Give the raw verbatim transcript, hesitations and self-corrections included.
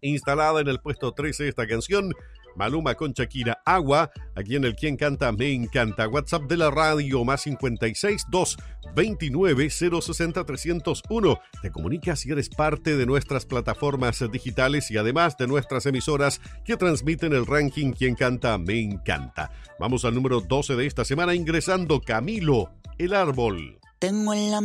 Instalada en el puesto trece esta canción, Maluma con Shakira, Agua, aquí en el Quien Canta Me Encanta. WhatsApp de la radio, más cincuenta y seis, dos veintinueve, cero sesenta, trescientos uno. Te comunicas si eres parte de nuestras plataformas digitales y además de nuestras emisoras que transmiten el ranking Quien Canta Me Encanta. Vamos al número doce de esta semana, ingresando Camilo, El Árbol. Tengo en la